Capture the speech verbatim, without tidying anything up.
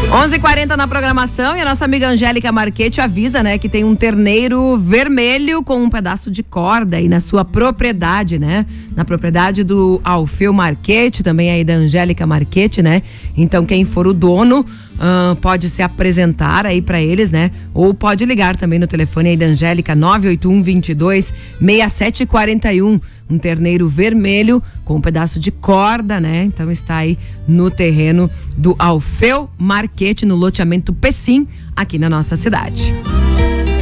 onze e quarenta na programação e a nossa amiga Angélica Marchetti avisa, né, que tem um terneiro vermelho com um pedaço de corda aí na sua propriedade, né? Na propriedade do Alfeu Marchetti, também aí da Angélica Marchetti, né? Então quem for o dono uh, pode se apresentar aí pra eles, né? Ou pode ligar também no telefone aí da Angélica nove oito um, vinte e dois, sessenta e sete quarenta e um. Um terneiro vermelho com um pedaço de corda, né? Então está aí no terreno do Alfeu Marchetti, no loteamento Pecim, aqui na nossa cidade.